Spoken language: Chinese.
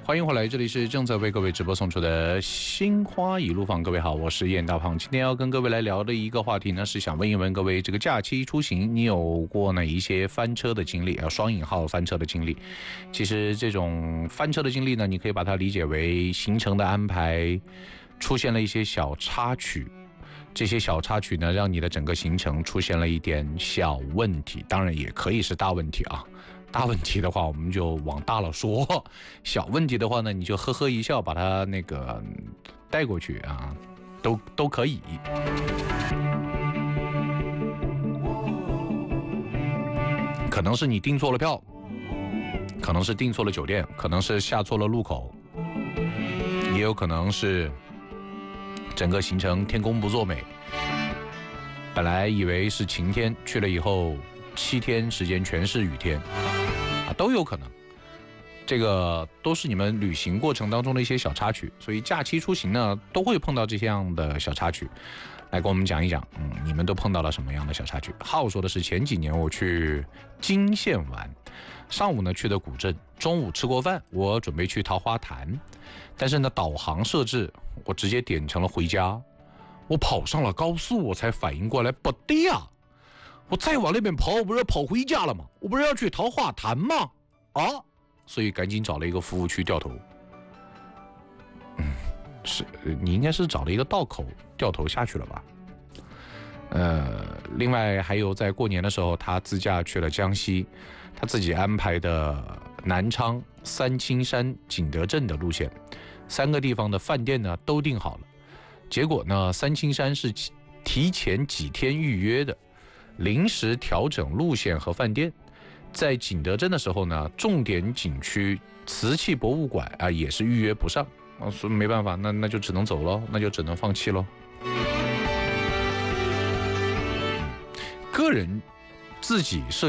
欢迎回来，这里是正在为各位直播送出的心花一路放。各位好，我是燕大胖。今天要跟各位来聊的一个话题呢，是想问一问各位，这个假期出行你有过哪一些翻车的经历？双引号翻车的经历。其实这种翻车的经历呢，你可以把它理解为行程的安排出现了一些小插曲，这些小插曲呢，让你的整个行程出现了一点小问题，当然也可以是大问题啊。大问题的话，我们就往大了说；小问题的话呢，你就呵呵一笑，把它那个带过去啊，都可以。可能是你订错了票，可能是订错了酒店，可能是下错了路口，也有可能是整个行程天公不作美。本来以为是晴天，去了以后7天时间全是雨天。都有可能，这个都是你们旅行过程当中的一些小插曲，所以假期出行呢都会碰到这样的小插曲。来跟我们讲一讲，你们都碰到了什么样的小插曲？浩说的是前几年我去金县玩，上午呢去的古镇，中午吃过饭，我准备去桃花潭，但是呢导航设置我直接点成了回家，我跑上了高速，我才反应过来，不对呀。我再往那边跑，我不是要跑回家了吗？我不是要去桃花潭吗？啊！所以赶紧找了一个服务区掉头。是你应该是找了一个道口掉头下去了吧？另外还有在过年的时候，他自驾去了江西，他自己安排的南昌、三清山、景德镇的路线，3个地方的饭店呢都订好了。结果呢，三清山是提前几天预约的。临时调整路线和饭店，在景德镇的时候呢，重点景区瓷器博物馆啊也是预约不上啊，所以没办法，那就只能走咯，那就只能放弃咯。个人自己设